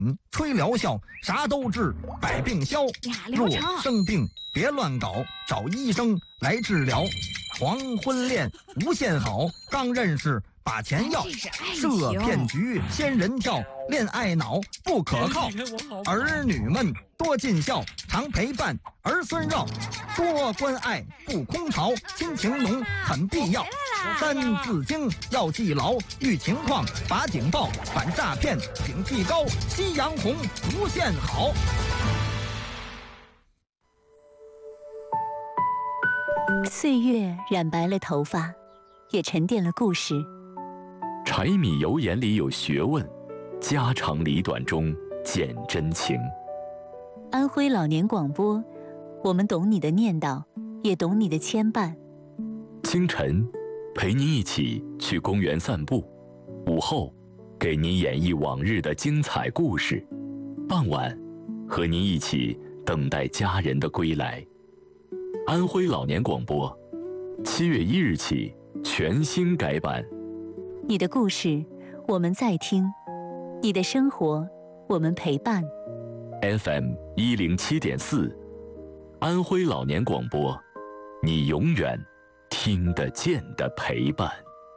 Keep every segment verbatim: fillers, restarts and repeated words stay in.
嗯，吹疗效，啥都治，百病消。若生病别乱搞，找医生来治疗。黄昏恋无限好，刚认识把钱要，设骗局仙人跳，恋爱脑不可靠。儿女们多尽孝，常陪伴儿孙绕，多关爱不空巢，亲情浓很必要。三字经要记牢，遇情况把警报，反诈骗警惕高，夕阳红无限好。 岁月染白了头发，也沉淀了故事。 柴米油盐里有学问，家长里短中见真情。 安徽老年广播，我们懂你的念叨，也懂你的牵绊。 清晨陪您一起去公园散步，午后给您演绎往日的精彩故事，傍晚和您一起等待家人的归来。安徽老年广播，七月一日起全新改版。 你的故事，我们在听；你的生活，我们陪伴。 F M 一零七点四，安徽老年广播，你永远听得见的陪伴。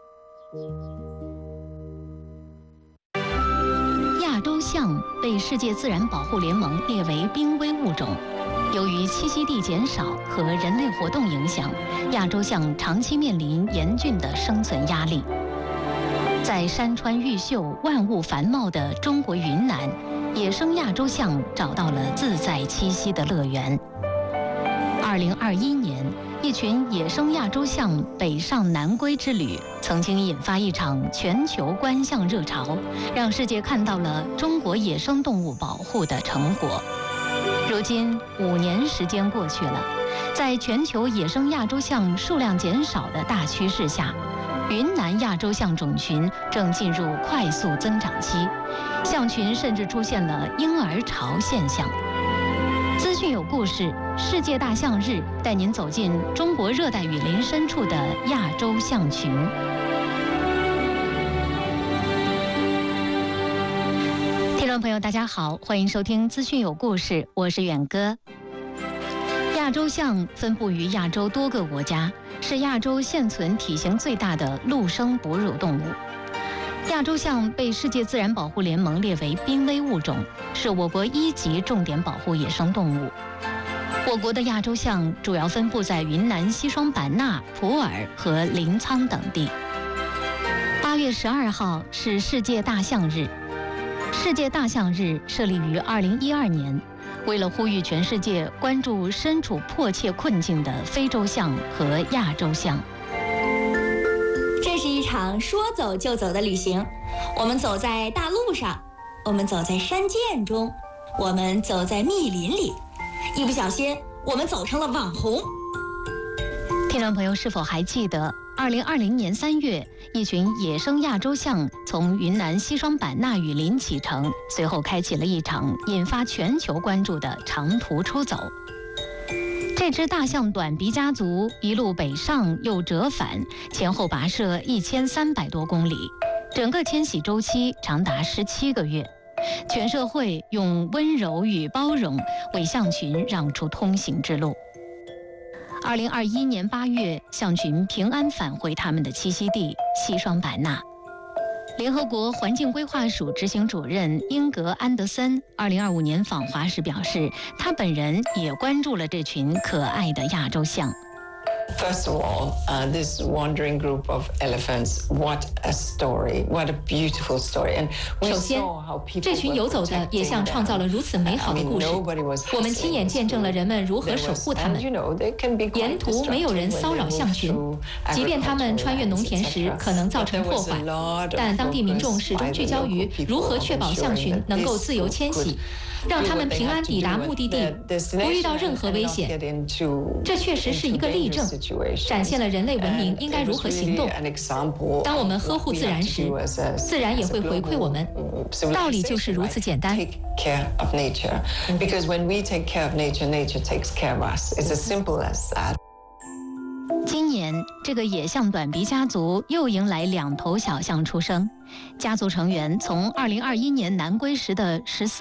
亚洲象被世界自然保护联盟列为濒危物种。由于栖息地减少和人类活动影响，亚洲象长期面临严峻的生存压力。在山川毓秀、万物繁茂的中国云南，野生亚洲象找到了自在栖息的乐园。二零二一年，一群野生亚洲象北上南归之旅，曾经引发一场全球观象热潮，让世界看到了中国野生动物保护的成果。如今五年时间过去了，在全球野生亚洲象数量减少的大趋势下，云南亚洲象种群正进入快速增长期，象群甚至出现了婴儿潮现象。资讯有故事，世界大象日带您走进中国热带雨林深处的亚洲象群。听众朋友大家好，欢迎收听资讯有故事，我是远哥。亚洲象分布于亚洲多个国家，是亚洲现存体型最大的陆生哺乳动物。亚洲象被世界自然保护联盟列为濒危物种，是我国一级重点保护野生动物。我国的亚洲象主要分布在云南西双版纳、普洱和临沧等地。八月十二号是世界大象日。世界大象日设立于二零一二年，为了呼吁全世界关注身处迫切困境的非洲象和亚洲象。 这是一场说走就走的旅行，我们走在大路上，我们走在山涧中，我们走在密林里，一不小心我们走成了网红。 听众朋友是否还记得二零二零年三月，一群野生亚洲象从云南西双版纳雨林启程，随后开启了一场引发全球关注的长途出走。这支大象短鼻家族一路北上又折返，前后跋涉一千三百多公里，整个迁徙周期长达十七个月。全社会用温柔与包容为象群让出通行之路。二零二一年八月，象群平安返回他们的栖息地西双版纳。联合国环境规划署执行主任英格安德森二零二五年访华时表示，他本人也关注了这群可爱的亚洲象。 First of all, uh, this wandering group of elephants, what a story, what a beautiful story. And we 首先 saw how people 这群游走的野象创造了如此美好的故事，我们亲眼见证了人们如何守护它们。沿途没有人骚扰象群，即便他们穿越农田时可能造成破坏，但当地民众始终聚焦于如何确保象群能够自由迁徙，让他们平安抵达目的地，不遇到任何危险。这确实是一个例证，展现了人类文明应该如何行动。当我们呵护自然时，自然也会回馈我们。道理就是如此简单。 今年，这个野象短鼻家族又迎来两头小象出生，家族成员从二零二一年南归时的十四